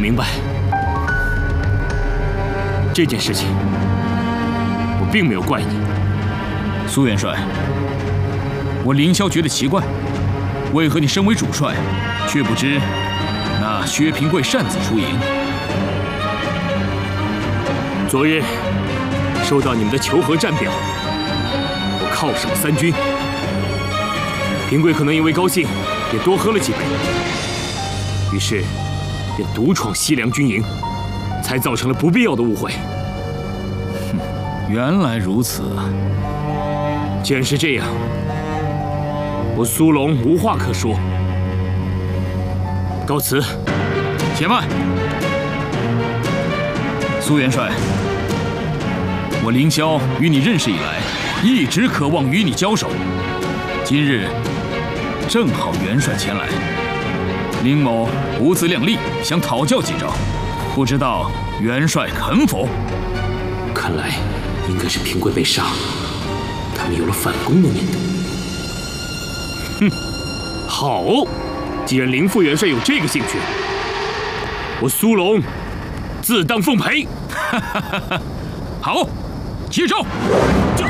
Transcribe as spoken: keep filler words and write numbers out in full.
明白，这件事情我并没有怪你。 苏元帅，我凌霄觉得奇怪，为何你身为主帅，却不知那薛平贵擅自出营？ 昨日收到你们的求和战表，我犒赏三军。平贵可能因为高兴，也多喝了几杯，于是便独闯西凉军营，才造成了不必要的误会。 哼，原来如此。 既然是这样，我苏龙无话可说，告辞。 且慢，苏元帅，我凌霄与你认识以来，一直渴望与你交手。今日正好元帅前来，凌某无自量力，想讨教几招，不知道元帅肯否？ 看来应该是平贵被杀，他们有了反攻的念头。哼，好，既然凌副元帅有这个兴趣，我苏龙自当奉陪。 好，接招！这。